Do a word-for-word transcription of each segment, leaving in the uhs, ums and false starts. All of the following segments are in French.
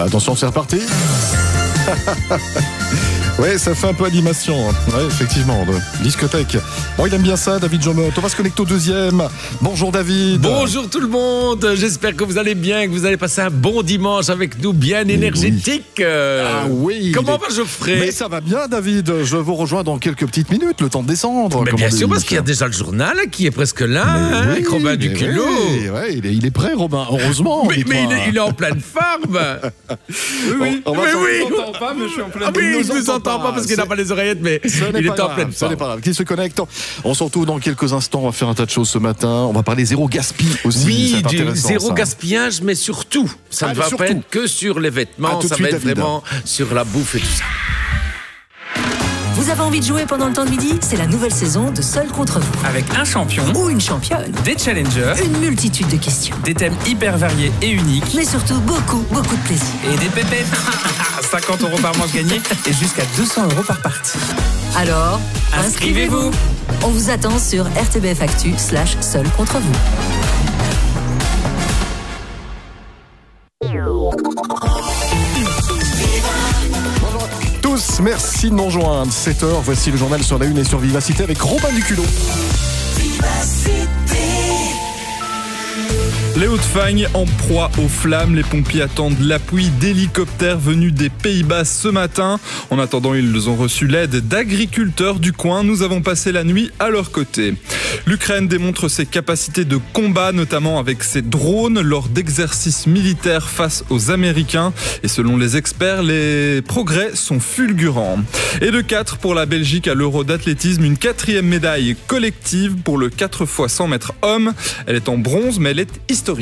Attention, c'est reparti. Ouais, ça fait un peu animation. Ouais, effectivement, de discothèque. Bon, il aime bien ça, David Jomotte. On va se connecter au deuxième. Bonjour, David. Bonjour tout le monde. J'espère que vous allez bien, que vous allez passer un bon dimanche avec nous, bien Mais énergétique. oui. Ah oui. Comment est... va Geoffrey? Mais ça va bien, David. Je vous rejoins dans quelques petites minutes, le temps de descendre. Mais bien sûr, parce qu'il y a déjà le journal qui est presque là, hein, oui, avec Robin Duculot. Oui, ouais, il, est, il est prêt, Robin. Heureusement. Mais, mais il, est, il est en pleine forme. Oui, on, on va mais s'en... oui. Je n'entends pas, mais je suis en pleine Ah, mais il ne nous entend pas parce qu'il n'a pas les oreillettes, mais il est en pleine forme. Ce n'est pas grave. Qui se connecte. On se retrouve dans quelques instants. On va faire un tas de choses ce matin. On va parler zéro gaspille aussi. Oui, du zéro ça. gaspillage, mais surtout, ça ah, ne va surtout. pas être que sur les vêtements, ah, ça va être David. vraiment sur la bouffe et tout ça. Vous avez envie de jouer pendant le temps de midi? C'est la nouvelle saison de Seul contre vous. Avec un champion ou une championne, des challengers, une multitude de questions, des thèmes hyper variés et uniques, mais surtout beaucoup, beaucoup de plaisir. Et des pépettes. cinquante euros par manche gagnée et jusqu'à deux cents euros par partie. Alors, inscrivez-vous. inscrivez-vous. On vous attend sur R T B F Actu slash Seul contre vous. Merci de nous rejoindre. sept heures, voici le journal sur la une et sur Vivacité avec Robin Duculot. Les Hauts-de-Fagne en proie aux flammes. Les pompiers attendent l'appui d'hélicoptères venus des Pays-Bas ce matin. En attendant, ils ont reçu l'aide d'agriculteurs du coin. Nous avons passé la nuit à leur côté. L'Ukraine démontre ses capacités de combat, notamment avec ses drones, lors d'exercices militaires face aux Américains. Et selon les experts, les progrès sont fulgurants. Et de quatre pour la Belgique à l'Euro d'athlétisme, une quatrième médaille collective pour le quatre fois cent mètres homme. Elle est en bronze, mais elle est historique.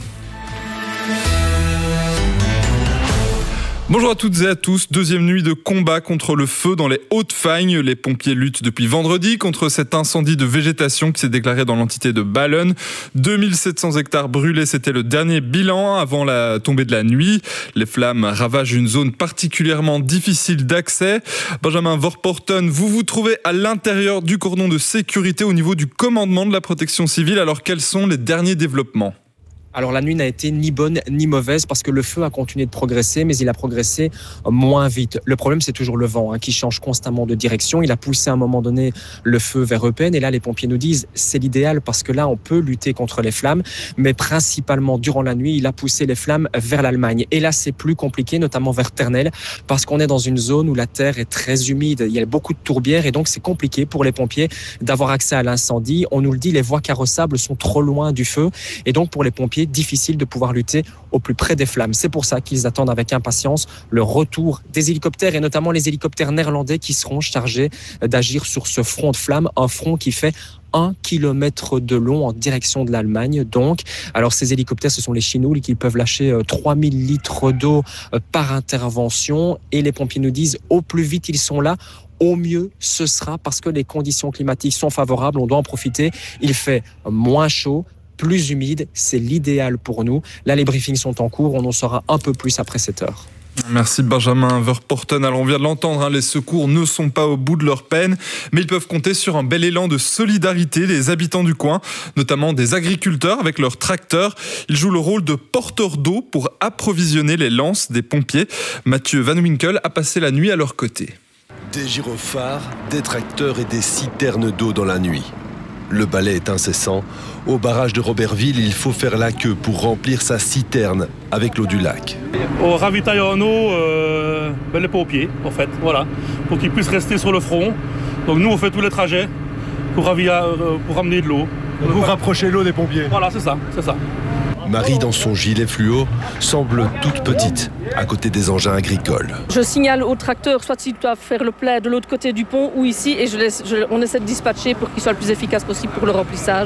Bonjour à toutes et à tous. Deuxième nuit de combat contre le feu dans les Hauts-de-Fagne. Les pompiers luttent depuis vendredi contre cet incendie de végétation qui s'est déclaré dans l'entité de Ballen. deux mille sept cents hectares brûlés, c'était le dernier bilan avant la tombée de la nuit. Les flammes ravagent une zone particulièrement difficile d'accès. Benjamin Vorporten, vous vous trouvez à l'intérieur du cordon de sécurité au niveau du commandement de la protection civile. Alors quels sont les derniers développements ? Alors la nuit n'a été ni bonne ni mauvaise parce que le feu a continué de progresser, mais il a progressé moins vite. Le problème, c'est toujours le vent hein, qui change constamment de direction. Il a poussé à un moment donné le feu vers Eupen et là les pompiers nous disent c'est l'idéal parce que là on peut lutter contre les flammes, mais principalement durant la nuit il a poussé les flammes vers l'Allemagne. Et là c'est plus compliqué, notamment vers Ternel, parce qu'on est dans une zone où la terre est très humide, il y a beaucoup de tourbières et donc c'est compliqué pour les pompiers d'avoir accès à l'incendie. On nous le dit, les voies carrossables sont trop loin du feu et donc pour les pompiers difficile de pouvoir lutter au plus près des flammes. C'est pour ça qu'ils attendent avec impatience le retour des hélicoptères et notamment les hélicoptères néerlandais qui seront chargés d'agir sur ce front de flammes, un front qui fait un kilomètre de long en direction de l'Allemagne. Donc, alors ces hélicoptères, ce sont les Chinools qui peuvent lâcher trois mille litres d'eau par intervention et les pompiers nous disent au plus vite ils sont là, au mieux ce sera parce que les conditions climatiques sont favorables, on doit en profiter. Il fait moins chaud, plus humide, c'est l'idéal pour nous. Là, les briefings sont en cours, on en saura un peu plus après sept heures. Merci Benjamin Verporten. Alors on vient de l'entendre, hein, les secours ne sont pas au bout de leur peine, mais ils peuvent compter sur un bel élan de solidarité des habitants du coin, notamment des agriculteurs avec leurs tracteurs. Ils jouent le rôle de porteurs d'eau pour approvisionner les lances des pompiers. Mathieu Van Winkel a passé la nuit à leur côté. Des gyrophares, des tracteurs et des citernes d'eau dans la nuit. Le balai est incessant. Au barrage de Robertville, il faut faire la queue pour remplir sa citerne avec l'eau du lac. On ravitaille en eau euh, ben les pompiers, en fait, voilà, pour qu'ils puissent rester sur le front. Donc nous, on fait tous les trajets pour, ravia, euh, pour ramener de l'eau. Vous rapprochez l'eau des pompiers. Voilà, c'est ça, c'est ça. Marie, dans son gilet fluo, semble toute petite, à côté des engins agricoles. Je signale au tracteur, soit s'ils doivent faire le plein de l'autre côté du pont ou ici, et je laisse, je, on essaie de dispatcher pour qu'il soit le plus efficace possible pour le remplissage.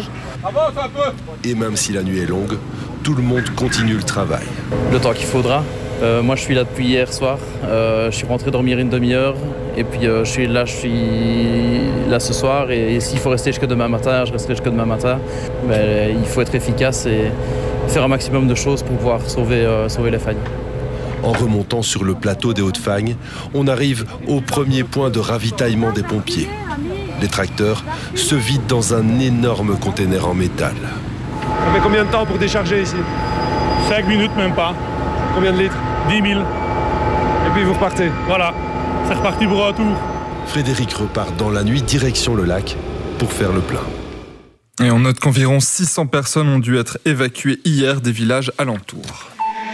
Et même si la nuit est longue, tout le monde continue le travail. Le temps qu'il faudra. Euh, moi, je suis là depuis hier soir. Euh, je suis rentré dormir une demi-heure. Et puis, euh, je suis là, je suis là ce soir. Et, et s'il faut rester jusqu'à demain matin, je resterai jusqu'à demain matin. Mais il faut être efficace et faire un maximum de choses pour pouvoir sauver, euh, sauver les Fagnes. En remontant sur le plateau des Hauts-de-Fagne, on arrive au premier point de ravitaillement des pompiers. Les tracteurs se vident dans un énorme conteneur en métal. Ça met combien de temps pour décharger ici? Cinq minutes, même pas. Combien de litres? dix mille. Et puis vous repartez. Voilà, c'est reparti pour un tour. Frédéric repart dans la nuit direction le lac pour faire le plein. Et on note qu'environ six cents personnes ont dû être évacuées hier des villages alentours.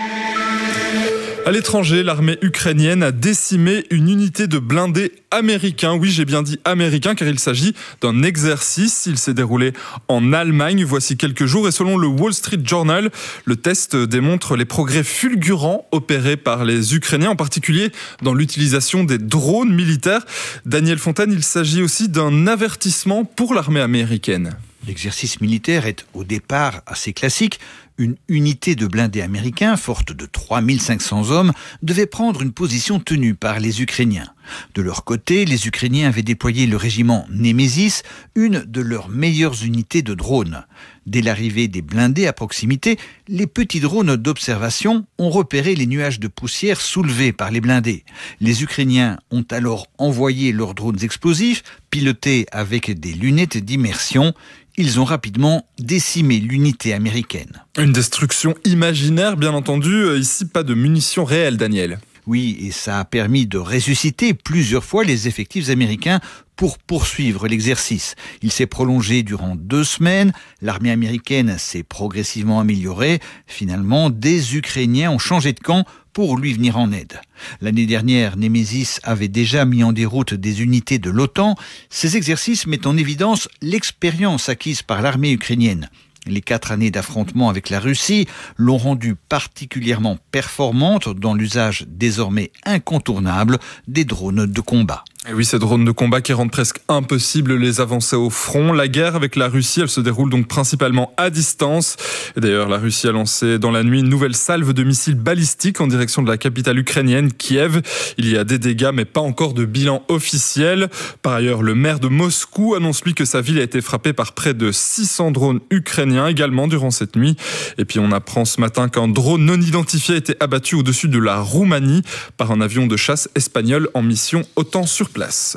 À l'étranger, l'armée ukrainienne a décimé une unité de blindés américains. Oui, j'ai bien dit américains, car il s'agit d'un exercice. Il s'est déroulé en Allemagne voici quelques jours. Et selon le Wall Street Journal, le test démontre les progrès fulgurants opérés par les Ukrainiens, en particulier dans l'utilisation des drones militaires. Daniel Fontaine, il s'agit aussi d'un avertissement pour l'armée américaine. L'exercice militaire est au départ assez classique. Une unité de blindés américains, forte de trois mille cinq cents hommes, devait prendre une position tenue par les Ukrainiens. De leur côté, les Ukrainiens avaient déployé le régiment Nemesis, une de leurs meilleures unités de drones. Dès l'arrivée des blindés à proximité, les petits drones d'observation ont repéré les nuages de poussière soulevés par les blindés. Les Ukrainiens ont alors envoyé leurs drones explosifs, pilotés avec des lunettes d'immersion. Ils ont rapidement décimé l'unité américaine. Une destruction imaginaire, bien entendu. Ici, pas de munitions réelles, Daniel. Oui, et ça a permis de ressusciter plusieurs fois les effectifs américains pour poursuivre l'exercice. Il s'est prolongé durant deux semaines. L'armée américaine s'est progressivement améliorée. Finalement, des Ukrainiens ont changé de camp pour lui venir en aide. L'année dernière, Nemesis avait déjà mis en déroute des unités de l'OTAN. Ces exercices mettent en évidence l'expérience acquise par l'armée ukrainienne. Les quatre années d'affrontement avec la Russie l'ont rendue particulièrement performante dans l'usage désormais incontournable des drones de combat. Et oui, ces drones de combat qui rendent presque impossible les avancées au front. La guerre avec la Russie, elle se déroule donc principalement à distance. Et d'ailleurs, la Russie a lancé dans la nuit une nouvelle salve de missiles balistiques en direction de la capitale ukrainienne, Kiev. Il y a des dégâts, mais pas encore de bilan officiel. Par ailleurs, le maire de Moscou annonce lui que sa ville a été frappée par près de six cents drones ukrainiens également durant cette nuit. Et puis on apprend ce matin qu'un drone non identifié a été abattu au-dessus de la Roumanie par un avion de chasse espagnol en mission OTAN sur place.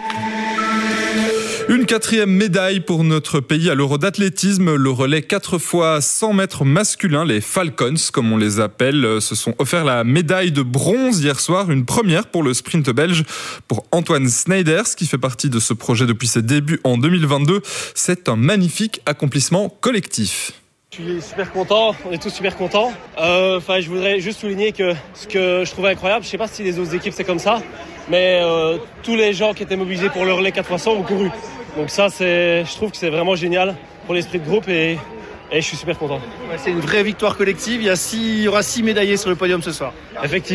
Une quatrième médaille pour notre pays à l'Euro d'athlétisme. Le relais quatre fois cent mètres masculin, les Falcons, comme on les appelle, se sont offert la médaille de bronze hier soir. Une première pour le sprint belge pour Antoine Snijders, qui fait partie de ce projet depuis ses débuts en deux mille vingt-deux. C'est un magnifique accomplissement collectif. Je suis super content, on est tous super contents. Euh, enfin, je voudrais juste souligner que ce que je trouvais incroyable, je sais pas si les autres équipes c'est comme ça, mais euh, tous les gens qui étaient mobilisés pour le relais quatre fois cent ont couru. Donc ça, c'est, je trouve que c'est vraiment génial pour l'esprit de groupe et, et je suis super content. Ouais, c'est une vraie victoire collective, il y, a six, il y aura six médaillés sur le podium ce soir. Effectivement.